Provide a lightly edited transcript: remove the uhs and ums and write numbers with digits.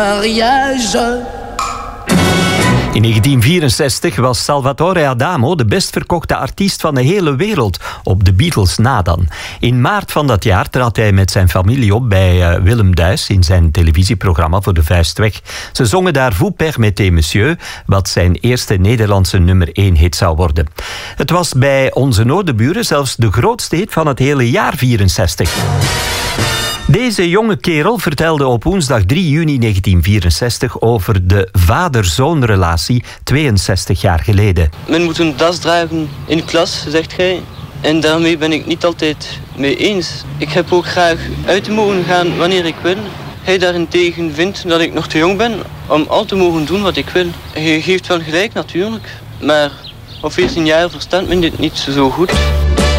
Mariage. In 1964 was Salvatore Adamo de best verkochte artiest van de hele wereld, op de Beatles na dan. In maart van dat jaar trad hij met zijn familie op bij Willem Duis in zijn televisieprogramma Voor de Vuist Weg. Ze zongen daar Vous permettez monsieur, wat zijn eerste Nederlandse nummer 1 hit zou worden. Het was bij onze noordenburen zelfs de grootste hit van het hele jaar 64. Deze jonge kerel vertelde op woensdag 3 juni 1964 over de vader-zoonrelatie 62 jaar geleden. Men moet een das dragen in de klas, zegt gij. En daarmee ben ik niet altijd mee eens. Ik heb ook graag uit te mogen gaan wanneer ik wil. Hij daarentegen vindt dat ik nog te jong ben om al te mogen doen wat ik wil. Hij geeft wel gelijk natuurlijk, maar op 14 jaar verstaat men dit niet zo goed.